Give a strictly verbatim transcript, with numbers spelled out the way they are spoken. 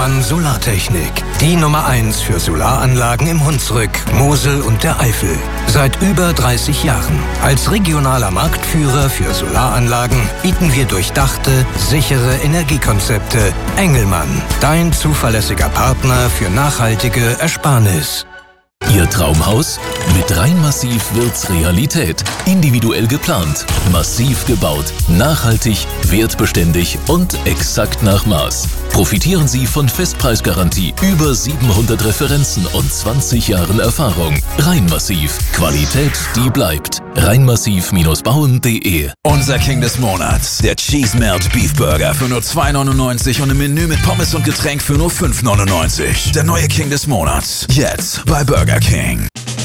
Engelmann Solartechnik. Die Nummer eins für Solaranlagen im Hunsrück, Mosel und der Eifel. Seit über dreißig Jahren. Als regionaler Marktführer für Solaranlagen bieten wir durchdachte, sichere Energiekonzepte. Engelmann, dein zuverlässiger Partner für nachhaltige Ersparnis. Ihr Traumhaus? Mit Rhein-Massiv wird's Realität. Individuell geplant, massiv gebaut, nachhaltig, wertbeständig und exakt nach Maß. Profitieren Sie von Festpreisgarantie, über siebenhundert Referenzen und zwanzig Jahren Erfahrung. Rhein-Massiv. Qualität, die bleibt. Rhein-Massiv bauen punkt de. Unser King des Monats, der Cheese Melt Beef Burger für nur zwei neunundneunzig und ein Menü mit Pommes und Getränk für nur fünf neunundneunzig. Der neue King des Monats, jetzt bei Burger King.